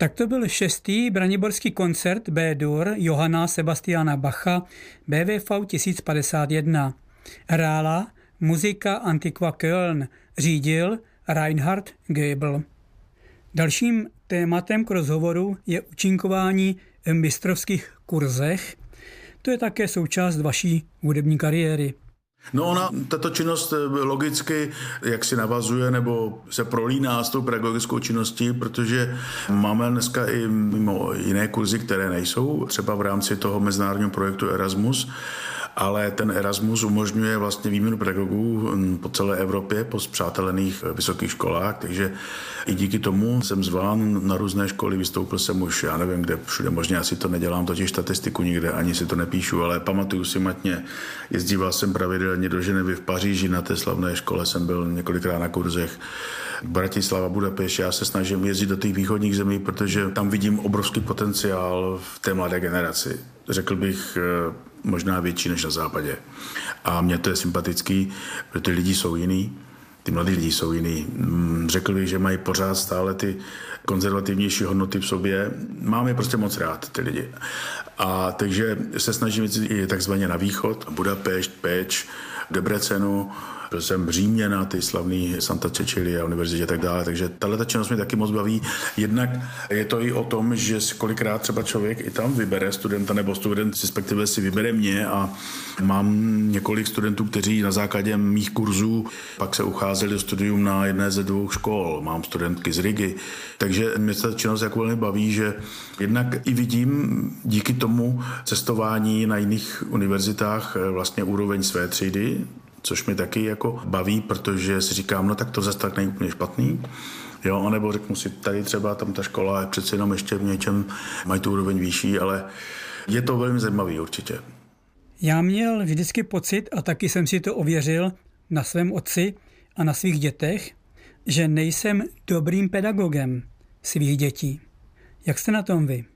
Tak to byl 6. braniborský koncert B-dur Johanna Sebastiana Bacha BWV 1051. Hrála Muzika Antiqua Köln, řídil Reinhard Goebel. Dalším tématem k rozhovoru je účinkování v mistrovských kurzech. To je také součást vaší hudební kariéry. No ona, tato činnost logicky jak si navazuje nebo se prolíná s tou pedagogickou činností, protože máme dneska i mimo jiné kurzy, které nejsou, třeba v rámci toho mezinárodního projektu Erasmus, ale ten Erasmus umožňuje vlastně výměnu pedagogů po celé Evropě, po spřátelených vysokých školách, takže i díky tomu jsem zván na různé školy, vystoupil jsem už, já nevím kde, všude možně, asi to nedělám, totiž statistiku nikde, ani si to nepíšu, ale pamatuju si matně, jezdíval jsem pravidelně do Ženevy, v Paříži, na té slavné škole jsem byl několikrát na kurzech, Bratislava, Budapešť, já se snažím jezdit do těch východních zemí, protože tam vidím obrovský potenciál v té mladé generaci. Řekl bych možná větší než na západě. A mně to je sympatický, protože ty lidi jsou jiný, ty mladí lidi jsou jiný. Řekl bych, že mají pořád stále ty konzervativnější hodnoty v sobě. Mám je prostě moc rád, ty lidi. A takže se snažím jít takzvaně na východ, Budapešť, Pécs, Debrecenu, byl jsem v Římě na ty slavný Santa Cecilia univerzitě a tak dále, takže tato činnost mě taky moc baví. Jednak je to i o tom, že si kolikrát třeba člověk i tam vybere studenta, nebo student respektive si vybere mě a mám několik studentů, kteří na základě mých kurzů pak se ucházeli do studium na jedné ze 2 škol. Mám studentky z Rigy, takže mě ta činnost jako velmi baví, že jednak i vidím díky tomu cestování na jiných univerzitách vlastně úroveň své třídy, což mi taky jako baví, protože si říkám, no tak to zase tak není úplně špatný. Jo, anebo řeknu si, tady třeba tam ta škola je přece jenom ještě v něčem, mají tu úroveň výšší, ale je to velmi zajímavý určitě. Já měl vždycky pocit, a taky jsem si to ověřil na svém otci a na svých dětech, že nejsem dobrým pedagogem svých dětí. Jak jste na tom vy?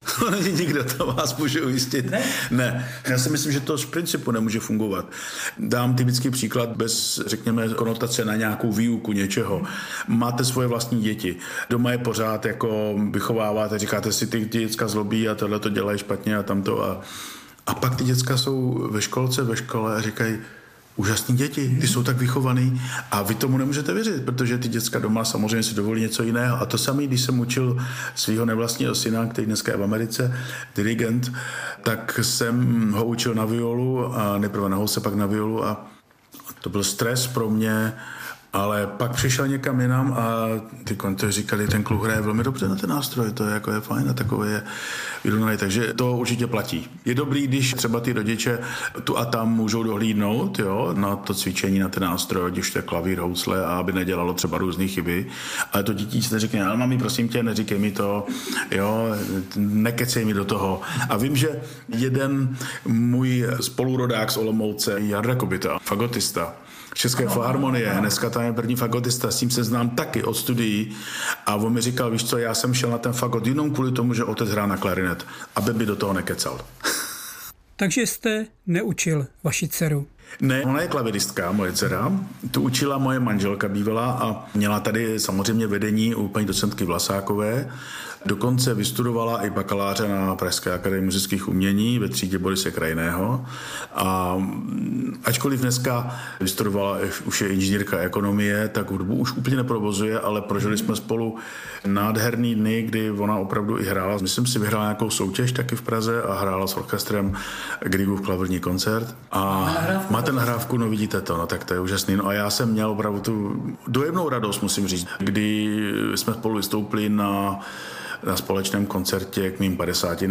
Nikdo, to vás může ujistit. Ne. Já si myslím, že to z principu nemůže fungovat. Dám typický příklad bez, řekněme, konotace na nějakou výuku něčeho. Máte svoje vlastní děti. Doma je pořád jako vychováváte, říkáte si, ty děcka zlobí a tohle to dělají špatně a tamto. A pak ty děcka jsou ve škole a říkají, úžasní děti, ty jsou tak vychovaný a vy tomu nemůžete věřit, protože ty děcka doma samozřejmě si dovolí něco jiného. A to samé, když jsem učil svého nevlastního syna, který dneska je v Americe, dirigent, tak jsem ho učil na violu a nejprve na housle, pak na violu a to byl stres pro mě, ale pak přišel někam jinam a ty kontoři říkali, ten kluk hraje velmi dobře na ten nástroj, to je jako je fajn a takové je vyrovnaný, takže to určitě platí. Je dobrý, když třeba ty rodiče tu a tam můžou dohlídnout, jo, na to cvičení, na ten nástroj, když to je klavír, housle a aby nedělalo třeba různé chyby, ale to dítě si neřekne, ale mami, prosím tě, neříkej mi to, jo, nekecej mi do toho. A vím, že jeden můj spolurodák z Olomouce, Jarda Kobita, fagotista, České filharmonie, dneska tam je první fagotista, s tím se znám taky od studií a on mi říkal, víš co, já jsem šel na ten fagot jenom kvůli tomu, že otec hrál na klarinet, aby mi do toho nekecal. Takže jste neučil vaši dceru? Ne, ona je klaviristka, moje dcera. Tu učila moje manželka bývalá a měla tady samozřejmě vedení u paní docentky Vlasákové. Dokonce vystudovala i bakaláře na Pražské akademii muzických umění ve třídě Borise Krajného. A ačkoliv dneska vystudovala, už je inženýrka ekonomie, tak hudbu už úplně neprovozuje, ale prožili jsme spolu nádherný dny, kdy ona opravdu i hrála. Myslím si, vyhrála nějakou soutěž taky v Praze a hrála s orchestrem Griegův klavírní koncert. A máte nahrávku, no vidíte to, no tak to je úžasný. No a já jsem měl opravdu tu dojemnou radost, musím říct, kdy jsme spolu vystoupili na společném koncertě k mým 50.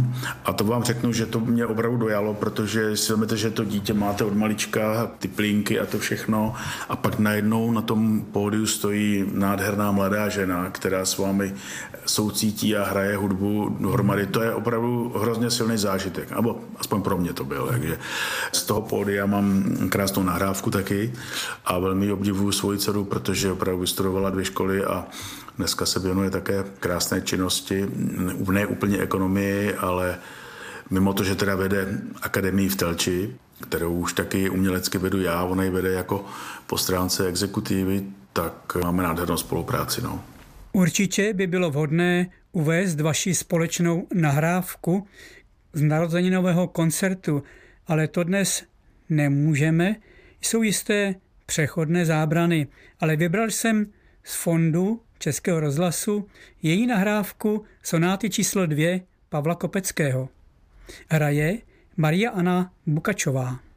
A to vám řeknu, že to mě opravdu dojalo, protože si vezmete, že to dítě máte od malička, ty plínky a to všechno a pak najednou na tom pódiu stojí nádherná mladá žena, která s vámi soucítí a hraje hudbu dohromady. To je opravdu hrozně silný zážitek, nebo aspoň pro mě to byl. Takže z toho pódia mám krásnou nahrávku taky a velmi obdivuju svoji dceru, protože opravdu vystudovala 2 školy a dneska se věnuje také krásné činnosti, ne úplně ekonomii, ale mimo to, že teda vede akademii v Telči, kterou už taky umělecky vedu já, ona ji vede jako po stránce exekutivy, tak máme nádhernou spolupráci. No. Určitě by bylo vhodné uvést vaši společnou nahrávku z narozeninového koncertu, ale to dnes nemůžeme. Jsou jisté přechodné zábrany, ale vybral jsem z fondu Českého rozhlasu její nahrávku sonáty číslo 2 Pavla Kopeckého. Hraje Maria Anna Bukačová.